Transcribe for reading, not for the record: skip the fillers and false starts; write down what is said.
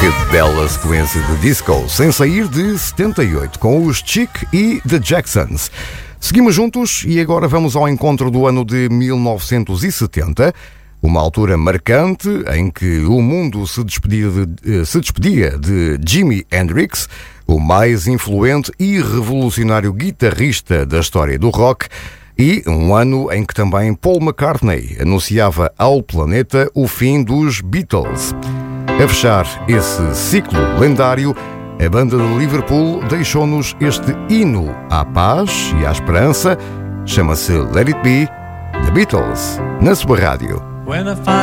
Que bela sequência de disco, sem sair de 78, com os Chic e The Jacksons. Seguimos juntos e agora vamos ao encontro do ano de 1970, uma altura marcante em que o mundo se despedia de Jimi Hendrix, o mais influente e revolucionário guitarrista da história do rock, e um ano em que também Paul McCartney anunciava ao planeta o fim dos Beatles. A fechar esse ciclo lendário, a banda de Liverpool deixou-nos este hino à paz e à esperança. Chama-se Let It Be, The Beatles, na sua rádio.